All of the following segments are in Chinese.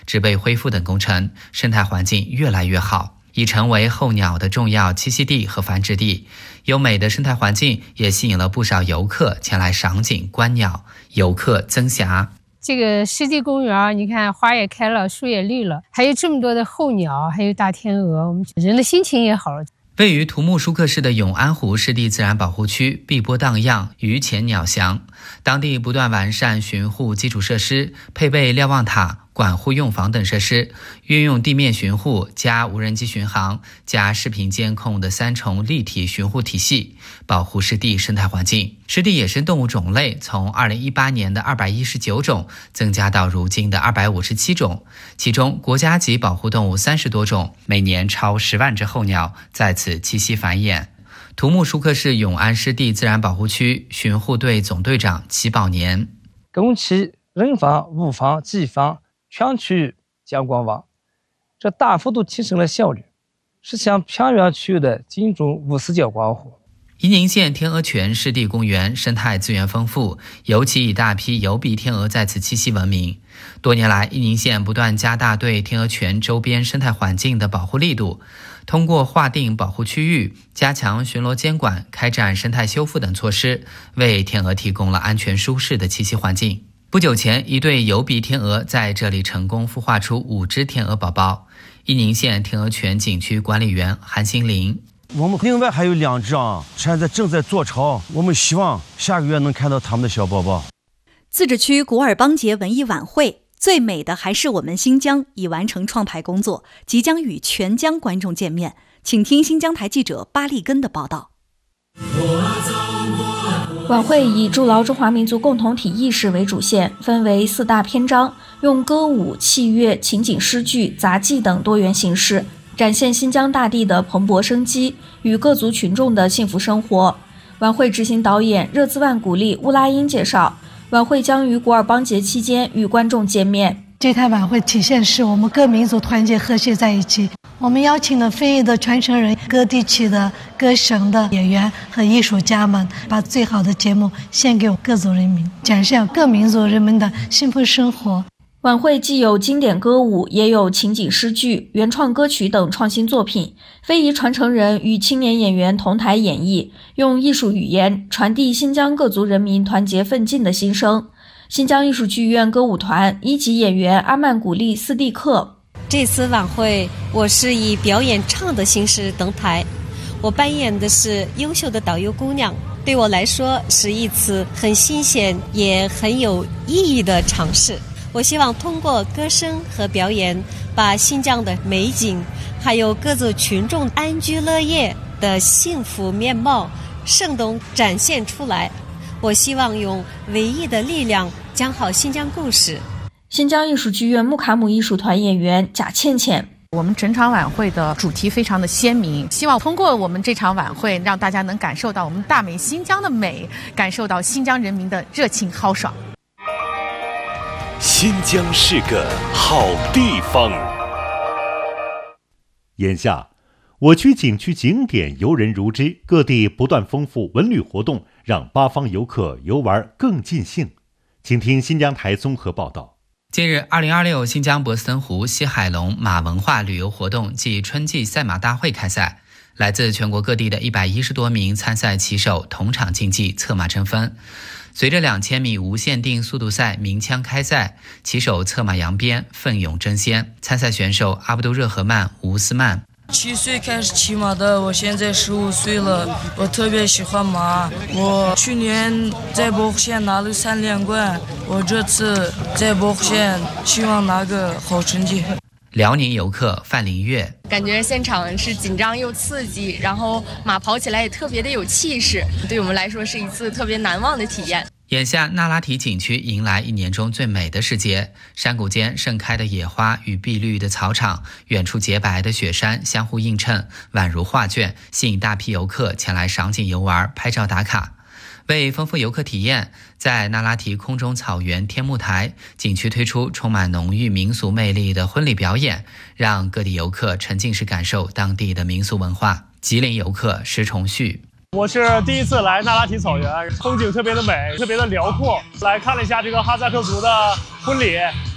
植被恢复等工程，生态环境越来越好，已成为候鸟的重要栖息地和繁殖地。优美的生态环境也吸引了不少游客前来赏景观鸟，游客增霞。 这个湿地公园，你看花也开了，树也绿了，还有这么多的候鸟，还有大天鹅，我们人的心情也好了。 位于土木舒克市的永安湖湿地自然保护区，碧波荡漾，鱼潜鸟翔。当地不断完善巡护基础设施，配备瞭望塔、管护用房等设施，运用地面巡护加无人机巡航加视频监控的3重立体巡护体系，保护湿地生态环境。湿地野生动物种类从2018年的219种增加到如今的257种，其中国家级保护动物30多种，每年超10万只候鸟在此栖息繁衍。土木舒克市永安湿地自然保护区巡护队总队长齐宝年： 公期、人防、物防、技防全区域将光网，这大幅度提升了效率，实现偏远区域的精准无死角光护。 伊宁县天鹅泉湿地公园生态资源丰富，尤其以大批疣鼻天鹅在此栖息闻名。多年来，伊宁县不断加大对天鹅泉周边生态环境的保护力度，通过划定保护区域、加强巡逻监管、开展生态修复等措施，为天鹅提供了安全舒适的栖息环境。不久前，一对疣鼻天鹅在这里成功孵化出5只天鹅宝宝。伊宁县天鹅泉景区管理员韩新林： 我们另外还有2只现在正在做巢，我们希望下个月能看到他们的小宝宝。 自治区古尔邦节文艺晚会，最美的还是我们新疆已完成创排工作，即将与全疆观众见面。请听新疆台记者巴利根的报道。 晚会以筑牢中华民族共同体意识为主线，分为4大篇章，用歌舞、器乐、情景诗句、杂技等多元形式，展现新疆大地的蓬勃生机与各族群众的幸福生活。晚会执行导演热兹万古丽乌拉因介绍，晚会将于古尔邦节期间与观众见面。 这台晚会体现是我们各民族团结和谐在一起。我们邀请了非遗的传承人、各地区的各省的演员和艺术家们，把最好的节目献给各族人民，展现各民族人民的幸福生活。 晚会既有经典歌舞，也有情景诗句、原创歌曲等创新作品，非遗传承人与青年演员同台演绎，用艺术语言传递新疆各族人民团结奋进的心声。新疆艺术剧院歌舞团1级演员阿曼古丽斯蒂克： 这次晚会我是以表演唱的形式登台，我扮演的是优秀的导游姑娘，对我来说是一次很新鲜也很有意义的尝试。我希望通过歌声和表演，把新疆的美景还有各族群众安居乐业的幸福面貌生动展现出来。我希望用唯一的力量讲好新疆故事。 新疆艺术剧院木卡姆艺术团演员贾倩倩： 我们整场晚会的主题非常的鲜明，希望通过我们这场晚会，让大家能感受到我们大美新疆的美，感受到新疆人民的热情豪爽。 新疆是个好地方。眼下，我区景区景点游人如织，各地不断丰富文旅活动，让八方游客游玩更尽兴。请听新疆台综合报道。 近日，2026新疆博斯登湖西海龙马文化旅游活动暨春季赛马大会开赛，来自全国各地的110多名参赛骑手同场竞技，策马争分。随着2000米无限定速度赛鸣枪开赛，骑手策马扬鞭，奋勇争先。参赛选手阿布杜热合曼、吴斯曼 7岁开始骑马的，我现在15岁了，我特别喜欢马。我去年在博湖县拿了3连冠，我这次在博湖县希望拿个好成绩。 辽宁游客范林月： 感觉现场是紧张又刺激，然后马跑起来也特别的有气势，对我们来说是一次特别难忘的体验。 眼下那拉提景区迎来1年中最美的时节，山谷间盛开的野花与碧绿的草场，远处洁白的雪山相互映衬，宛如画卷，吸引大批游客前来赏景游玩、拍照打卡。为丰富游客体验，在那拉提空中草原天幕台，景区推出充满浓郁民俗魅力的婚礼表演，让各地游客沉浸式感受当地的民俗文化。吉林游客石崇旭： 我是第一次来那拉提草原，风景特别的美，特别的辽阔。来看了一下这个哈萨克族的婚礼，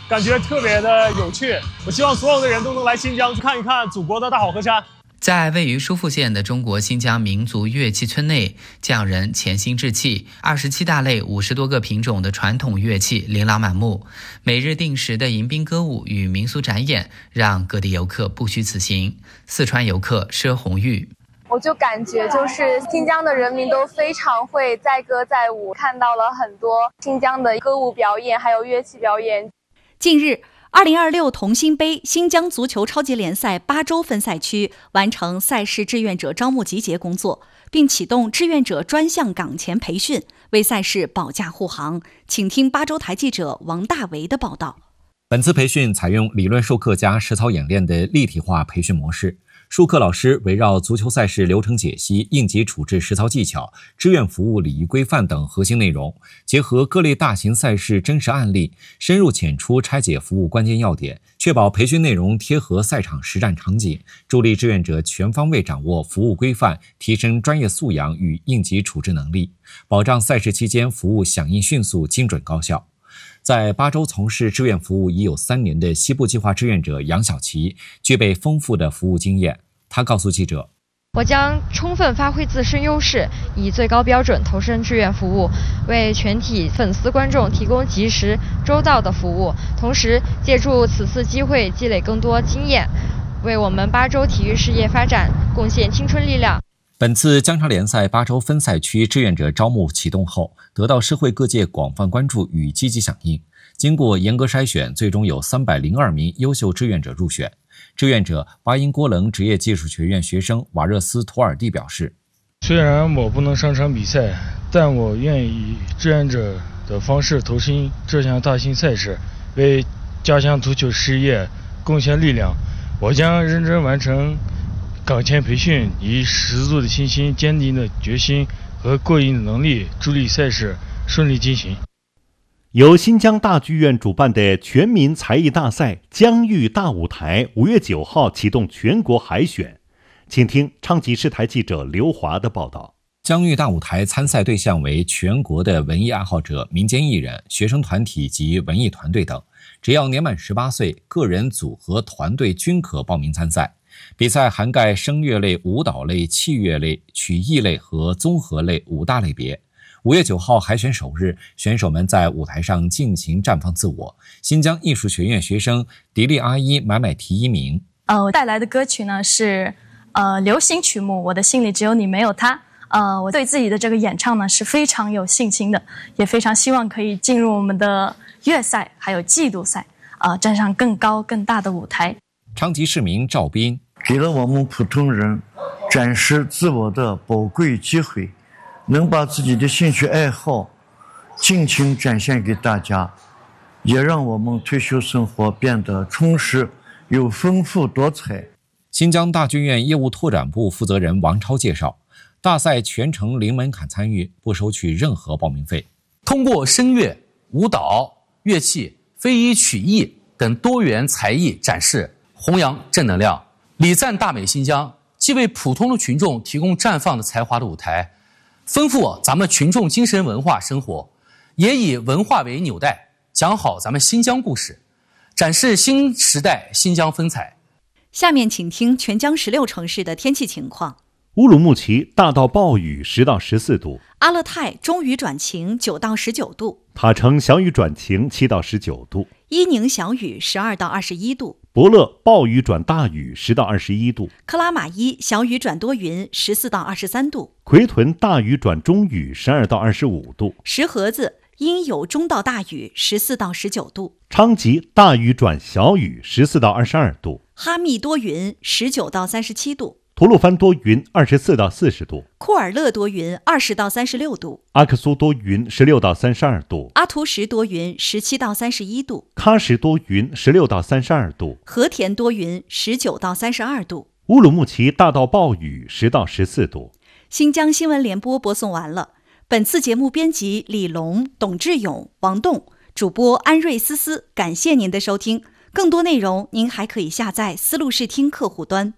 感觉特别的有趣。我希望所有的人都能来新疆去看一看祖国的大好河山。 在位于疏附县的中国新疆民族乐器村内，匠人潜心制器，27大类50多个品种的传统乐器琳琅满目。每日定时的迎宾歌舞与民俗展演，让各地游客不虚此行。四川游客佘红玉， 我就感觉就是新疆的人民都非常会载歌载舞，看到了很多新疆的歌舞表演，还有乐器表演。 近日2026同心杯新疆足球超级联赛巴州分赛区完成赛事志愿者招募集结工作，并启动志愿者专项岗前培训，为赛事保驾护航。请听巴州台记者王大为的报道。 本次培训采用理论授课加实操演练的立体化培训模式，授课老师围绕足球赛事流程解析、应急处置实操技巧、志愿服务礼仪规范等核心内容，结合各类大型赛事真实案例，深入浅出拆解服务关键要点，确保培训内容贴合赛场实战场景，助力志愿者全方位掌握服务规范，提升专业素养与应急处置能力，保障赛事期间服务响应迅速、精准高效。在巴州从事志愿服务已有3年的西部计划志愿者杨小琪，具备丰富的服务经验。他告诉记者， 我将充分发挥自身优势，以最高标准投身志愿服务，为全体粉丝观众提供及时周到的服务，同时借助此次机会积累更多经验，为我们巴州体育事业发展贡献青春力量。 本次江超联赛巴州分赛区志愿者招募启动后，得到社会各界广泛关注与积极响应。经过严格筛选，最终有302名优秀志愿者入选。志愿者巴音郭楞职业技术学院学生瓦热斯图尔蒂表示， 虽然我不能上场比赛，但我愿意以志愿者的方式投身这项大型赛事，为家乡足球事业贡献力量。我将认真完成岗前培训，以十足的信心、坚定的决心和过硬的能力，助力赛事顺利进行。 由新疆大剧院主办的全民才艺大赛疆域大舞台5月9号启动全国海选，请听昌吉市台记者刘华的报道。 疆域大舞台参赛对象为全国的文艺爱好者、民间艺人、学生团体及文艺团队等，只要年满18岁，个人、组合、团队均可报名参赛。比赛涵盖声乐类、舞蹈类、器乐类、曲艺类和综合类5大类别。5月9号海选首日，选手们在舞台上尽情绽放自我。新疆艺术学院学生迪丽阿依买提1名。 我带来的歌曲呢是流行曲目《我的心里只有你没有他》。我对自己的这个演唱呢是非常有信心的，也非常希望可以进入我们的粤赛还有季度赛，站上更高更大的舞台。 昌吉市民赵斌， 给了我们普通人展示自我的宝贵机会，能把自己的兴趣爱好尽情展现给大家，也让我们退休生活变得充实又丰富多彩。 新疆大剧院业务拓展部负责人王超介绍，大赛全程零门槛参与，不收取任何报名费。 通过声乐、舞蹈、乐器、非遗曲艺等多元才艺展示，弘扬正能量，礼赞大美新疆，既为普通的群众提供绽放的才华的舞台，丰富咱们群众精神文化生活，也以文化为纽带，讲好咱们新疆故事，展示新时代新疆风采。 下面请听全疆16城市的天气情况。 乌鲁木齐大到暴雨10到14度， 阿勒泰中雨转晴9到19度， 塔城小雨转晴7到19度， 伊宁小雨12到21度， 博乐暴雨转大雨10到21度， 克拉玛依小雨转多云14到23度， 奎屯大雨转中雨12到25度， 石河子阴有中到大雨14到19度， 昌吉大雨转小雨14到22度， 哈密多云19到37度， 吐鲁番多云24到40度， 库尔勒多云20到36度， 阿克苏多云16到32度， 阿图什多云17到31度， 喀什多云16到32度， 和田多云19到32度， 乌鲁木齐大到暴雨10到14度。 新疆新闻联播播送完了。本次节目编辑李龙、董志勇、王栋，主播安瑞思思，感谢您的收听。更多内容您还可以下载思路视听客户端。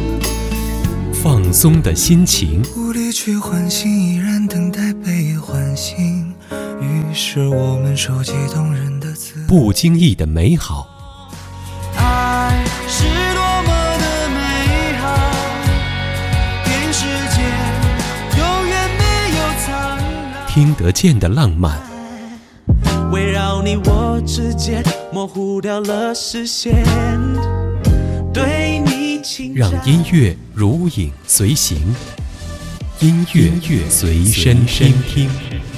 放松的心情， 无力去唤醒，依然等待被唤温馨，于是我们收集动人的词， 不经意的美好。 爱是多么的美好，电视间永远没有苍老， 听得见的浪漫， 围绕你我之间模糊掉了视线，对你情让音乐如影随形，音乐随身听。